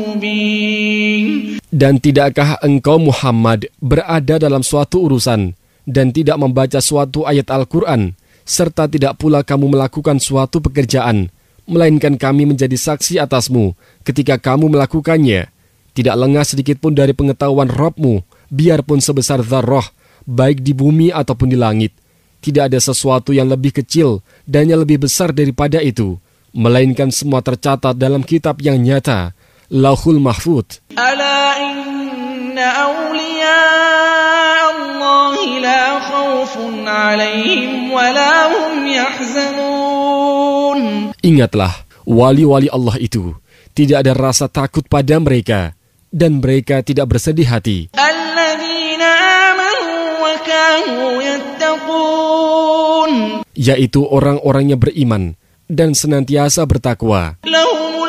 Dan tidakkah engkau Muhammad berada dalam suatu urusan dan tidak membaca suatu ayat Al-Quran, serta tidak pula kamu melakukan suatu pekerjaan, melainkan kami menjadi saksi atasmu ketika kamu melakukannya. Tidak lengah sedikit pun dari pengetahuan Rabb-mu, biarpun sebesar dzarrah, baik di bumi ataupun di langit. Tidak ada sesuatu yang lebih kecil dan yang lebih besar daripada itu, melainkan semua tercatat dalam kitab yang nyata, Lauhul Mahfuz. Ala inna awliya Allahi la khawfun alaihim wa la hum yahzanun. Ingatlah, wali-wali Allah itu tidak ada rasa takut pada mereka, dan mereka tidak bersedih hati. Alladzina amanu wa kanu yattaqun. Yaitu orang-orang yang beriman dan senantiasa bertakwa. Lahum